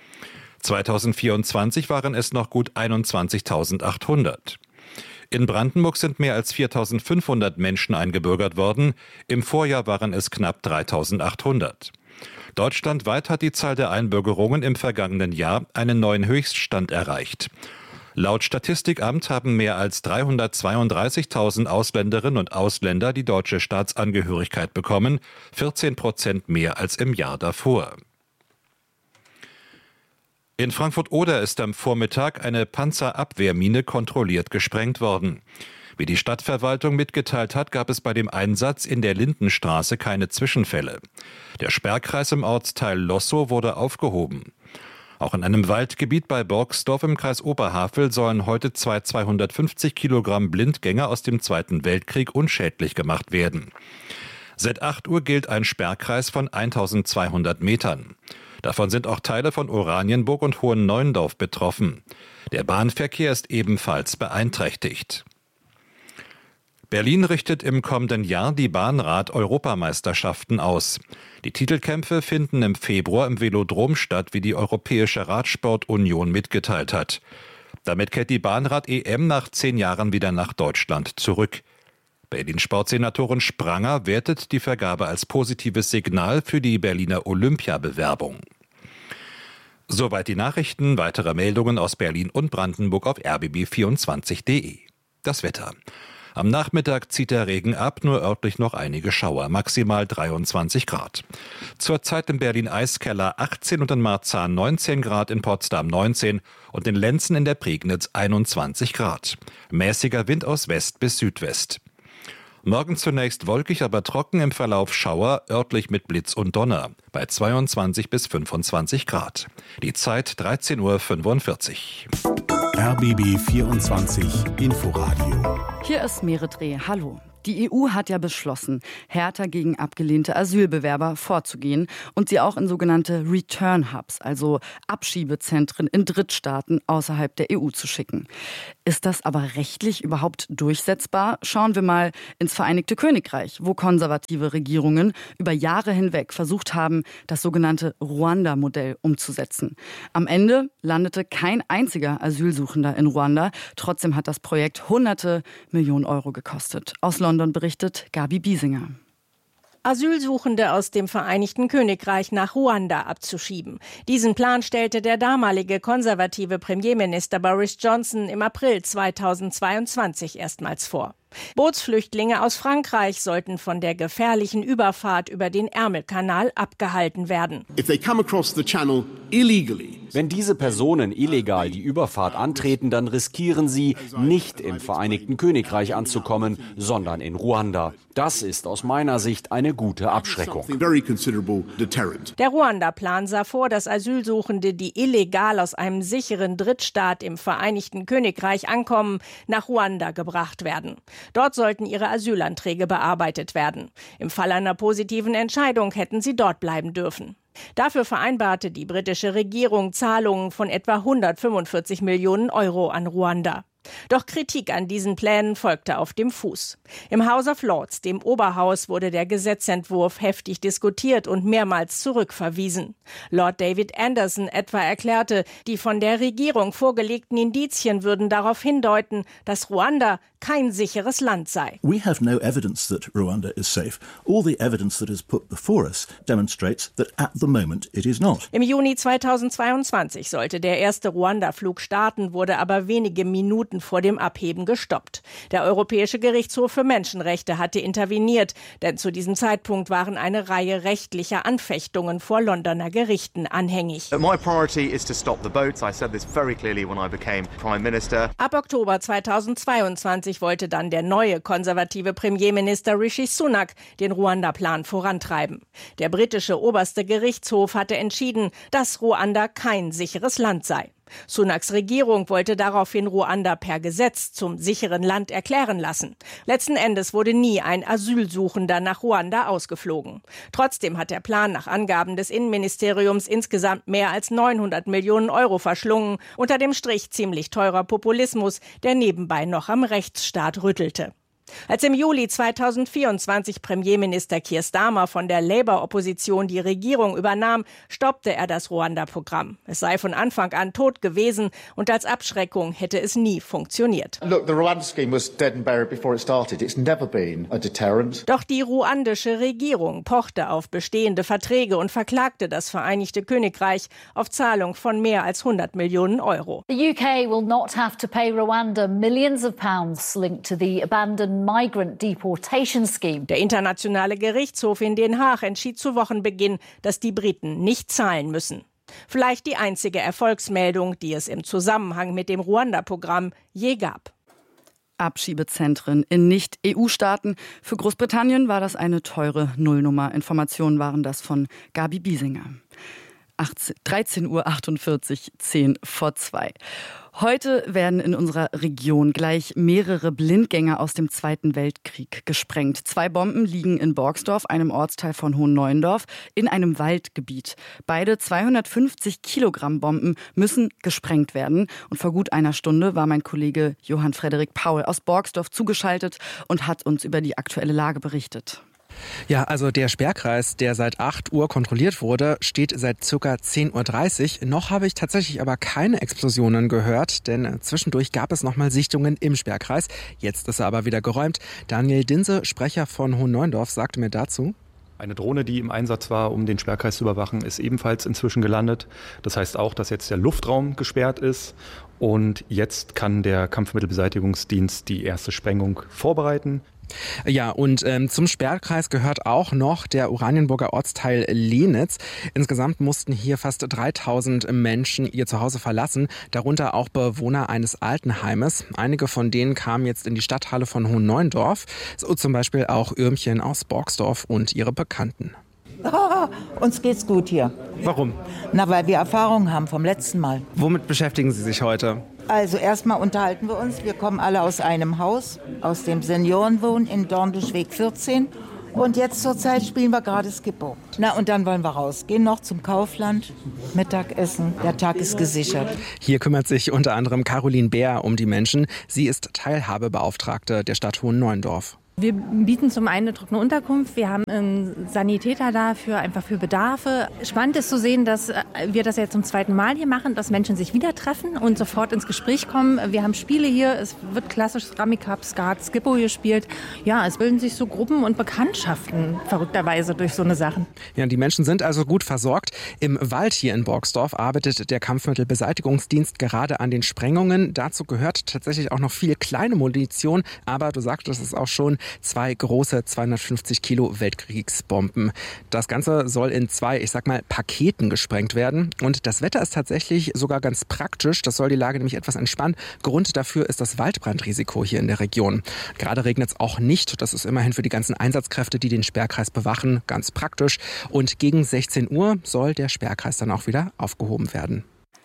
2024 waren es noch gut 21.800. In Brandenburg sind mehr als 4.500 Menschen eingebürgert worden. Im Vorjahr waren es knapp 3.800. Deutschlandweit hat die Zahl der Einbürgerungen im vergangenen Jahr einen neuen Höchststand erreicht. Laut Statistikamt haben mehr als 332.000 Ausländerinnen und Ausländer die deutsche Staatsangehörigkeit bekommen, 14% mehr als im Jahr davor. In Frankfurt-Oder ist am Vormittag eine Panzerabwehrmine kontrolliert gesprengt worden. Wie die Stadtverwaltung mitgeteilt hat, gab es bei dem Einsatz in der Lindenstraße keine Zwischenfälle. Der Sperrkreis im Ortsteil Lossow wurde aufgehoben. Auch in einem Waldgebiet bei Borgsdorf im Kreis Oberhavel sollen heute 250 Kilogramm Blindgänger aus dem Zweiten Weltkrieg unschädlich gemacht werden. Seit 8 Uhr gilt ein Sperrkreis von 1200 Metern. Davon sind auch Teile von Oranienburg und Hohenneuendorf betroffen. Der Bahnverkehr ist ebenfalls beeinträchtigt. Berlin richtet im kommenden Jahr die Bahnrad-Europameisterschaften aus. Die Titelkämpfe finden im Februar im Velodrom statt, wie die Europäische Radsportunion mitgeteilt hat. Damit kehrt die Bahnrad-EM nach 10 Jahren wieder nach Deutschland zurück. Berlin-Sportsenatorin Spranger wertet die Vergabe als positives Signal für die Berliner Olympiabewerbung. Soweit die Nachrichten. Weitere Meldungen aus Berlin und Brandenburg auf rbb24.de. Das Wetter. Am Nachmittag zieht der Regen ab, nur örtlich noch einige Schauer, maximal 23 Grad. Zurzeit in Berlin-Eiskeller 18 und in Marzahn 19 Grad, in Potsdam 19 und in Lenzen in der Prignitz 21 Grad. Mäßiger Wind aus West bis Südwest. Morgen zunächst wolkig, aber trocken, im Verlauf Schauer, örtlich mit Blitz und Donner, bei 22 bis 25 Grad. Die Zeit 13:45 Uhr. RBB 24 Inforadio. Hier ist Meredre. Hallo. Die EU hat ja beschlossen, härter gegen abgelehnte Asylbewerber vorzugehen und sie auch in sogenannte Return Hubs, also Abschiebezentren in Drittstaaten außerhalb der EU zu schicken. Ist das aber rechtlich überhaupt durchsetzbar? Schauen wir mal ins Vereinigte Königreich, wo konservative Regierungen über Jahre hinweg versucht haben, das sogenannte Ruanda-Modell umzusetzen. Am Ende landete kein einziger Asylsuchender in Ruanda. Trotzdem hat das Projekt hunderte Millionen Euro gekostet. Aus London berichtet Gabi Biesinger. Asylsuchende aus dem Vereinigten Königreich nach Ruanda abzuschieben. Diesen Plan stellte der damalige konservative Premierminister Boris Johnson im April 2022 erstmals vor. Bootsflüchtlinge aus Frankreich sollten von der gefährlichen Überfahrt über den Ärmelkanal abgehalten werden. Wenn diese Personen illegal die Überfahrt antreten, dann riskieren sie, nicht im Vereinigten Königreich anzukommen, sondern in Ruanda. Das ist aus meiner Sicht eine gute Abschreckung. Der Ruanda-Plan sah vor, dass Asylsuchende, die illegal aus einem sicheren Drittstaat im Vereinigten Königreich ankommen, nach Ruanda gebracht werden. Dort sollten ihre Asylanträge bearbeitet werden. Im Fall einer positiven Entscheidung hätten sie dort bleiben dürfen. Dafür vereinbarte die britische Regierung Zahlungen von etwa 145 Millionen Euro an Ruanda. Doch Kritik an diesen Plänen folgte auf dem Fuß. Im House of Lords, dem Oberhaus, wurde der Gesetzentwurf heftig diskutiert und mehrmals zurückverwiesen. Lord David Anderson etwa erklärte, die von der Regierung vorgelegten Indizien würden darauf hindeuten, dass Ruanda kein sicheres Land sei. We have no evidence that Rwanda is safe. All the evidence that is put before us demonstrates that at the moment it is not. Im Juni 2022 sollte der erste Ruanda-Flug starten, wurde aber wenige Minuten Minuten vor dem Abheben gestoppt. Der Europäische Gerichtshof für Menschenrechte hatte interveniert, denn zu diesem Zeitpunkt waren eine Reihe rechtlicher Anfechtungen vor Londoner Gerichten anhängig. My priority is to stop the boats. I said this very clearly when I became Prime Minister. Ab Oktober 2022 wollte dann der neue konservative Premierminister Rishi Sunak den Ruanda-Plan vorantreiben. Der britische oberste Gerichtshof hatte entschieden, dass Ruanda kein sicheres Land sei. Sunaks Regierung wollte daraufhin Ruanda per Gesetz zum sicheren Land erklären lassen. Letzten Endes wurde nie ein Asylsuchender nach Ruanda ausgeflogen. Trotzdem hat der Plan nach Angaben des Innenministeriums insgesamt mehr als 900 Millionen Euro verschlungen, unter dem Strich ziemlich teurer Populismus, der nebenbei noch am Rechtsstaat rüttelte. Als im Juli 2024 Premierminister Keir Starmer von der Labour-Opposition die Regierung übernahm, stoppte er das Ruanda-Programm. Es sei von Anfang an tot gewesen und als Abschreckung hätte es nie funktioniert. Look, the Rwanda scheme was dead and buried before it started. It's never been a deterrent. Doch die ruandische Regierung pochte auf bestehende Verträge und verklagte das Vereinigte Königreich auf Zahlung von mehr als 100 Millionen Euro. The UK will not have to pay Rwanda millions of pounds linked to the abandoned migrant deportation scheme. Der internationale Gerichtshof in Den Haag entschied zu Wochenbeginn, dass die Briten nicht zahlen müssen. Vielleicht die einzige Erfolgsmeldung, die es im Zusammenhang mit dem Ruanda-Programm je gab. Abschiebezentren in Nicht-EU-Staaten. Für Großbritannien war das eine teure Nullnummer. Informationen waren das von Gabi Biesinger. 13:48 Uhr, 10 vor 2. Heute werden in unserer Region gleich mehrere Blindgänger aus dem Zweiten Weltkrieg gesprengt. 2 Bomben liegen in Borgsdorf, einem Ortsteil von Hohenneuendorf, in einem Waldgebiet. Beide 250 Kilogramm Bomben müssen gesprengt werden. Und vor gut einer Stunde war mein Kollege Johann Frederik Paul aus Borgsdorf zugeschaltet und hat uns über die aktuelle Lage berichtet. Ja, also der Sperrkreis, der seit 8 Uhr kontrolliert wurde, steht seit ca. 10:30 Uhr. Noch habe ich tatsächlich aber keine Explosionen gehört, denn zwischendurch gab es nochmal Sichtungen im Sperrkreis. Jetzt ist er aber wieder geräumt. Daniel Dinse, Sprecher von Hohenneuendorf, sagte mir dazu: Eine Drohne, die im Einsatz war, um den Sperrkreis zu überwachen, ist ebenfalls inzwischen gelandet. Das heißt auch, dass jetzt der Luftraum gesperrt ist. Und jetzt kann der Kampfmittelbeseitigungsdienst die erste Sprengung vorbereiten. Ja, und zum Sperrkreis gehört auch noch der Oranienburger Ortsteil Lenitz. Insgesamt mussten hier fast 3000 Menschen ihr Zuhause verlassen, darunter auch Bewohner eines Altenheimes. Einige von denen kamen jetzt in die Stadthalle von Hohenneuendorf, so zum Beispiel auch Irmchen aus Borgsdorf und ihre Bekannten. Oh, uns geht's gut hier. Warum? Na, weil wir Erfahrung haben vom letzten Mal. Womit beschäftigen Sie sich heute? Also erstmal unterhalten wir uns. Wir kommen alle aus einem Haus, aus dem Seniorenwohn in Dornbuschweg 14. Und jetzt zur Zeit spielen wir gerade Skippo. Na, und dann wollen wir rausgehen noch zum Kaufland, Mittagessen. Der Tag ist gesichert. Hier kümmert sich unter anderem Caroline Bär um die Menschen. Sie ist Teilhabebeauftragte der Stadt Hohenneuendorf. Wir bieten zum einen eine trockene Unterkunft, wir haben einen Sanitäter da einfach für Bedarfe. Spannend ist zu sehen, dass wir das jetzt zum zweiten Mal hier machen, dass Menschen sich wieder treffen und sofort ins Gespräch kommen. Wir haben Spiele hier, es wird klassisch Rummy Cup, Skat, Skippo gespielt. Ja, es bilden sich so Gruppen und Bekanntschaften verrückterweise durch so eine Sachen. Ja, die Menschen sind also gut versorgt. Im Wald hier in Borgsdorf arbeitet der Kampfmittelbeseitigungsdienst gerade an den Sprengungen. Dazu gehört tatsächlich auch noch viel kleine Munition, aber du sagtest es auch schon, 2 große 250 Kilo Weltkriegsbomben. Das Ganze soll in 2, Paketen gesprengt werden. Und das Wetter ist tatsächlich sogar ganz praktisch. Das soll die Lage nämlich etwas entspannen. Grund dafür ist das Waldbrandrisiko hier in der Region. Gerade regnet es auch nicht. Das ist immerhin für die ganzen Einsatzkräfte, die den Sperrkreis bewachen, ganz praktisch. Und gegen 16 Uhr soll der Sperrkreis dann auch wieder aufgehoben werden.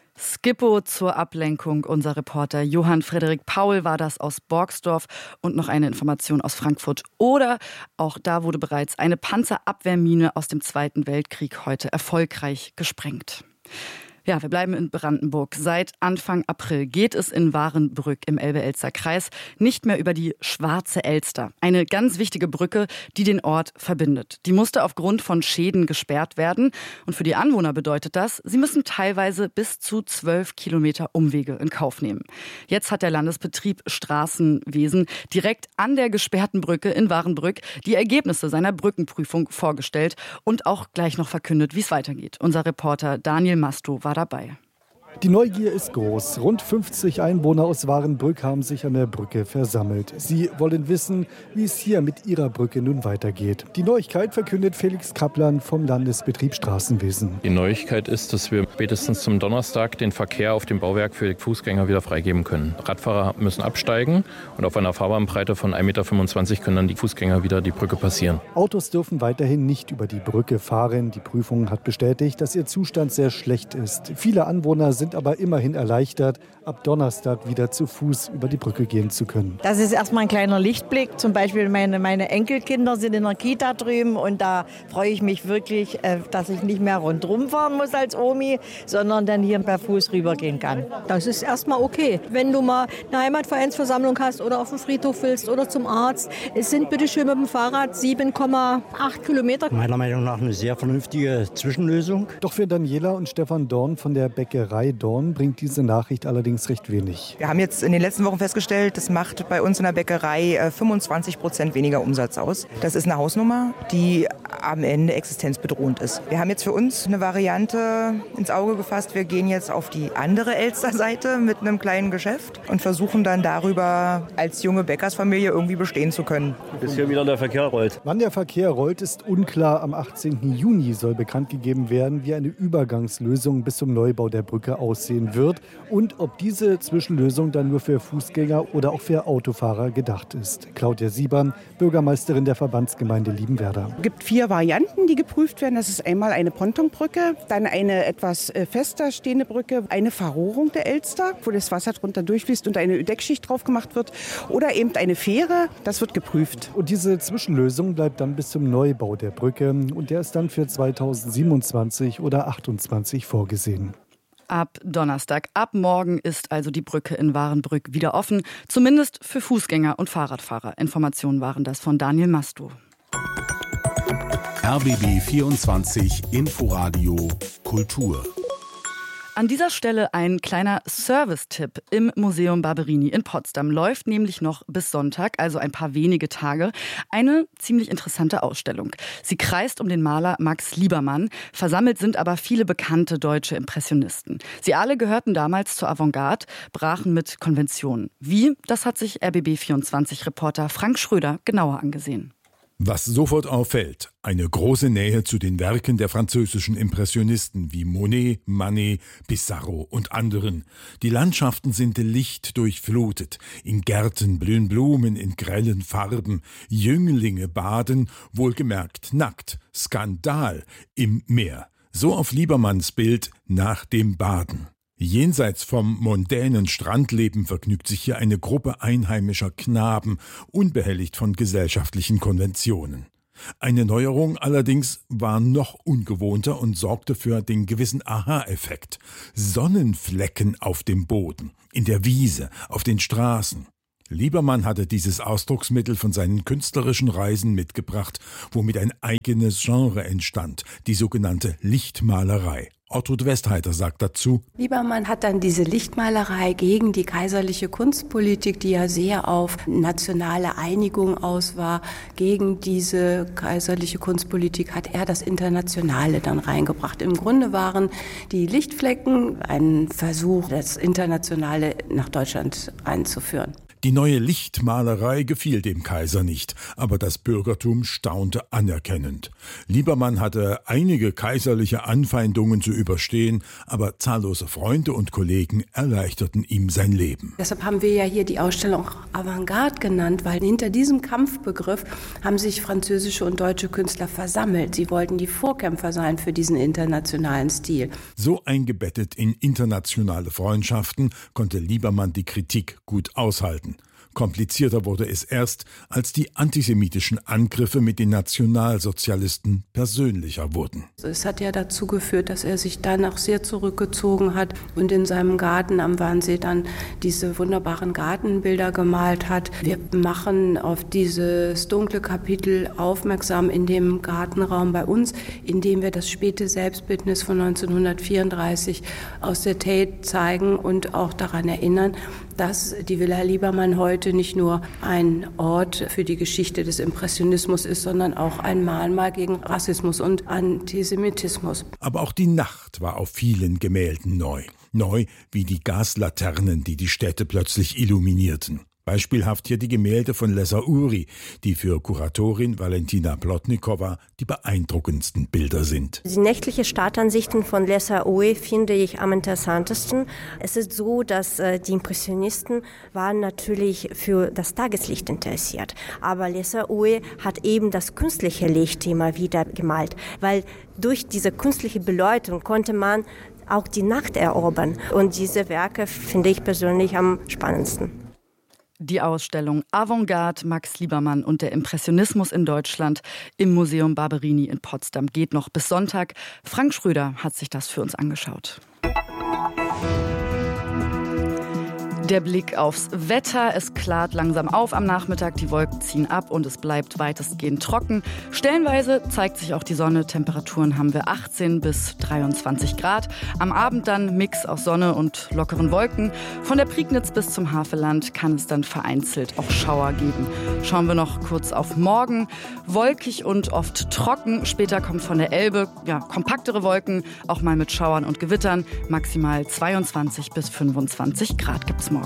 Skippo zur Ablenkung. Unser Reporter Johann Frederik Paul war das aus Borgsdorf. Und noch eine Information aus Frankfurt. Oder auch da wurde bereits eine Panzerabwehrmine aus dem Zweiten Weltkrieg heute erfolgreich gesprengt. Ja, wir bleiben in Brandenburg. Seit Anfang April geht es in Warenbrück im Elbe-Elster-Kreis nicht mehr über die Schwarze Elster. Eine ganz wichtige Brücke, die den Ort verbindet. Die musste aufgrund von Schäden gesperrt werden. Und für die Anwohner bedeutet das, sie müssen teilweise bis zu 12 Kilometer Umwege in Kauf nehmen. Jetzt hat der Landesbetrieb Straßenwesen direkt an der gesperrten Brücke in Warenbrück die Ergebnisse seiner Brückenprüfung vorgestellt und auch gleich noch verkündet, wie es weitergeht. Unser Reporter Daniel Masto war dabei. Die Neugier ist groß. Rund 50 Einwohner aus Warenbrück haben sich an der Brücke versammelt. Sie wollen wissen, wie es hier mit ihrer Brücke nun weitergeht. Die Neuigkeit verkündet Felix Kaplan vom Landesbetrieb Straßenwesen. Die Neuigkeit ist, dass wir spätestens zum Donnerstag den Verkehr auf dem Bauwerk für Fußgänger wieder freigeben können. Radfahrer müssen absteigen und auf einer Fahrbahnbreite von 1,25 Meter können dann die Fußgänger wieder die Brücke passieren. Autos dürfen weiterhin nicht über die Brücke fahren. Die Prüfung hat bestätigt, dass ihr Zustand sehr schlecht ist. Viele Anwohner sind aber immerhin erleichtert, ab Donnerstag wieder zu Fuß über die Brücke gehen zu können. Das ist erstmal ein kleiner Lichtblick. Zum Beispiel meine Enkelkinder sind in der Kita drüben und da freue ich mich wirklich, dass ich nicht mehr rundherum fahren muss als Omi, sondern dann hier per Fuß rübergehen kann. Das ist erstmal okay. Wenn du mal eine Heimatvereinsversammlung hast oder auf den Friedhof willst oder zum Arzt, es sind bitte schön mit dem Fahrrad 7,8 Kilometer. Meiner Meinung nach eine sehr vernünftige Zwischenlösung. Doch für Daniela und Stefan Dorn von der Bäckerei Dorn bringt diese Nachricht allerdings recht wenig. Wir haben jetzt in den letzten Wochen festgestellt, das macht bei uns in der Bäckerei 25% weniger Umsatz aus. Das ist eine Hausnummer, die am Ende existenzbedrohend ist. Wir haben jetzt für uns eine Variante ins Auge gefasst. Wir gehen jetzt auf die andere Elsterseite mit einem kleinen Geschäft und versuchen dann darüber als junge Bäckersfamilie irgendwie bestehen zu können. Bis hier wieder der Verkehr rollt. Wann der Verkehr rollt, ist unklar. Am 18. Juni soll bekannt gegeben werden, wie eine Übergangslösung bis zum Neubau der Brücke aussehen wird und ob diese Zwischenlösung dann nur für Fußgänger oder auch für Autofahrer gedacht ist. Claudia Siebern, Bürgermeisterin der Verbandsgemeinde Liebenwerda. Es gibt 4 Varianten, die geprüft werden. Das ist einmal eine Pontonbrücke, dann eine etwas fester stehende Brücke, eine Verrohrung der Elster, wo das Wasser drunter durchfließt und eine Deckschicht drauf gemacht wird, oder eben eine Fähre. Das wird geprüft. Und diese Zwischenlösung bleibt dann bis zum Neubau der Brücke und der ist dann für 2027 oder 2028 vorgesehen. Ab Donnerstag, ab morgen ist also die Brücke in Warenbrück wieder offen, zumindest für Fußgänger und Fahrradfahrer. Informationen waren das von Daniel Masto. RBB 24 Inforadio Kultur. An dieser Stelle ein kleiner Service-Tipp. Im Museum Barberini in Potsdam läuft nämlich noch bis Sonntag, also ein paar wenige Tage, eine ziemlich interessante Ausstellung. Sie kreist um den Maler Max Liebermann. Versammelt sind aber viele bekannte deutsche Impressionisten. Sie alle gehörten damals zur Avantgarde, brachen mit Konventionen. Wie? Das hat sich RBB24-Reporter Frank Schröder genauer angesehen. Was sofort auffällt, eine große Nähe zu den Werken der französischen Impressionisten wie Monet, Manet, Pissarro und anderen. Die Landschaften sind licht durchflutet, in Gärten blühen Blumen in grellen Farben, Jünglinge baden, wohlgemerkt nackt, Skandal im Meer. So auf Liebermanns Bild nach dem Baden. Jenseits vom mondänen Strandleben vergnügt sich hier eine Gruppe einheimischer Knaben, unbehelligt von gesellschaftlichen Konventionen. Eine Neuerung allerdings war noch ungewohnter und sorgte für den gewissen Aha-Effekt. Sonnenflecken auf dem Boden, in der Wiese, auf den Straßen. Liebermann hatte dieses Ausdrucksmittel von seinen künstlerischen Reisen mitgebracht, womit ein eigenes Genre entstand, die sogenannte Lichtmalerei. Ortrud Westheiter sagt dazu: Liebermann hat dann diese Lichtmalerei gegen die kaiserliche Kunstpolitik, die ja sehr auf nationale Einigung aus war. Gegen diese kaiserliche Kunstpolitik hat er das Internationale dann reingebracht. Im Grunde waren die Lichtflecken ein Versuch, das Internationale nach Deutschland einzuführen. Die neue Lichtmalerei gefiel dem Kaiser nicht, aber das Bürgertum staunte anerkennend. Liebermann hatte einige kaiserliche Anfeindungen zu überstehen, aber zahllose Freunde und Kollegen erleichterten ihm sein Leben. Deshalb haben wir ja hier die Ausstellung Avantgarde genannt, weil hinter diesem Kampfbegriff haben sich französische und deutsche Künstler versammelt. Sie wollten die Vorkämpfer sein für diesen internationalen Stil. So eingebettet in internationale Freundschaften konnte Liebermann die Kritik gut aushalten. Komplizierter wurde es erst, als die antisemitischen Angriffe mit den Nationalsozialisten persönlicher wurden. Es hat ja dazu geführt, dass er sich danach sehr zurückgezogen hat und in seinem Garten am Wannsee dann diese wunderbaren Gartenbilder gemalt hat. Wir machen auf dieses dunkle Kapitel aufmerksam in dem Gartenraum bei uns, indem wir das späte Selbstbildnis von 1934 aus der Tate zeigen und auch daran erinnern, dass die Villa Liebermann heute nicht nur ein Ort für die Geschichte des Impressionismus ist, sondern auch ein Mahnmal gegen Rassismus und Antisemitismus. Aber auch die Nacht war auf vielen Gemälden neu. Neu wie die Gaslaternen, die die Städte plötzlich illuminierten. Beispielhaft hier die Gemälde von Lesa Uri, die für Kuratorin Valentina Plotnikova die beeindruckendsten Bilder sind. Die nächtliche Stadtansichten von Lesa Uri finde ich am interessantesten. Es ist so, dass die Impressionisten waren natürlich für das Tageslicht interessiert. Aber Lesa Uri hat eben das künstliche Licht immer wieder gemalt, weil durch diese künstliche Beleuchtung konnte man auch die Nacht erobern. Und diese Werke finde ich persönlich am spannendsten. Die Ausstellung Avantgarde, Max Liebermann und der Impressionismus in Deutschland im Museum Barberini in Potsdam geht noch bis Sonntag. Frank Schröder hat sich das für uns angeschaut. Der Blick aufs Wetter. Es klart langsam auf am Nachmittag, die Wolken ziehen ab und es bleibt weitestgehend trocken. Stellenweise zeigt sich auch die Sonne. Temperaturen haben wir 18 bis 23 Grad. Am Abend dann Mix aus Sonne und lockeren Wolken. Von der Prignitz bis zum Havelland kann es dann vereinzelt auch Schauer geben. Schauen wir noch kurz auf morgen. Wolkig und oft trocken. Später kommt von der Elbe kompaktere Wolken, auch mal mit Schauern und Gewittern. Maximal 22 bis 25 Grad gibt's morgen.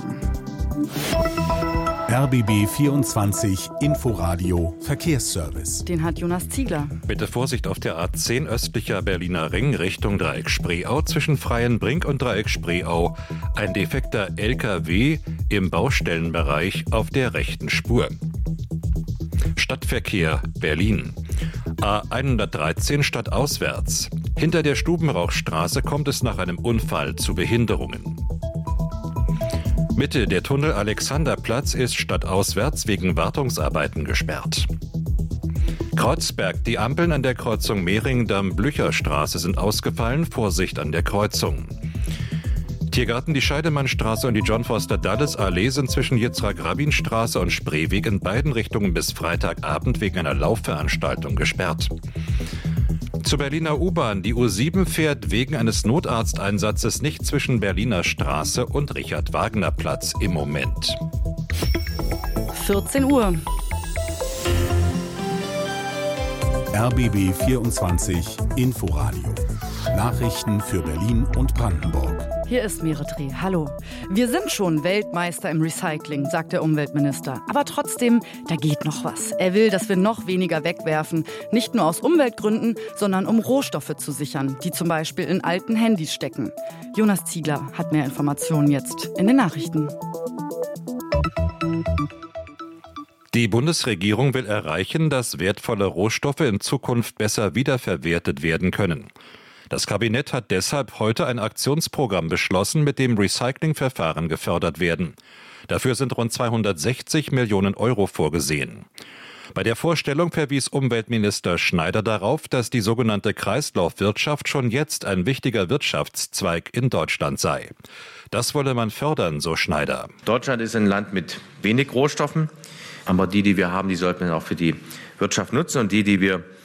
RBB 24 Inforadio Verkehrsservice. Den hat Jonas Ziegler. Bitte Vorsicht auf der A10 östlicher Berliner Ring Richtung Dreieck Spreeau zwischen Freienbrink und Dreieck Spreeau. Ein defekter LKW im Baustellenbereich auf der rechten Spur. Stadtverkehr Berlin. A113 stadtauswärts. Hinter der Stubenrauchstraße kommt es nach einem Unfall zu Behinderungen. Mitte der Tunnel Alexanderplatz ist stadtauswärts wegen Wartungsarbeiten gesperrt. Kreuzberg, die Ampeln an der Kreuzung Mehringdamm-Blücherstraße sind ausgefallen, Vorsicht an der Kreuzung. Tiergarten, die Scheidemannstraße und die John-Foster-Dulles-Allee sind zwischen Yitzhak-Rabin-Straße und Spreeweg in beiden Richtungen bis Freitagabend wegen einer Laufveranstaltung gesperrt. Zur Berliner U-Bahn. Die U7 fährt wegen eines Notarzteinsatzes nicht zwischen Berliner Straße und Richard-Wagner-Platz im Moment. 14 Uhr. RBB 24 Inforadio. Nachrichten für Berlin und Brandenburg. Hier ist Meretri. Hallo. Wir sind schon Weltmeister im Recycling, sagt der Umweltminister. Aber trotzdem, da geht noch was. Er will, dass wir noch weniger wegwerfen. Nicht nur aus Umweltgründen, sondern um Rohstoffe zu sichern, die zum Beispiel in alten Handys stecken. Jonas Ziegler hat mehr Informationen jetzt in den Nachrichten. Die Bundesregierung will erreichen, dass wertvolle Rohstoffe in Zukunft besser wiederverwertet werden können. Das Kabinett hat deshalb heute ein Aktionsprogramm beschlossen, mit dem Recyclingverfahren gefördert werden. Dafür sind rund 260 Millionen Euro vorgesehen. Bei der Vorstellung verwies Umweltminister Schneider darauf, dass die sogenannte Kreislaufwirtschaft schon jetzt ein wichtiger Wirtschaftszweig in Deutschland sei. Das wolle man fördern, so Schneider. Deutschland ist ein Land mit wenig Rohstoffen, aber die wir haben, die sollten wir auch für die Wirtschaft nutzen und die wir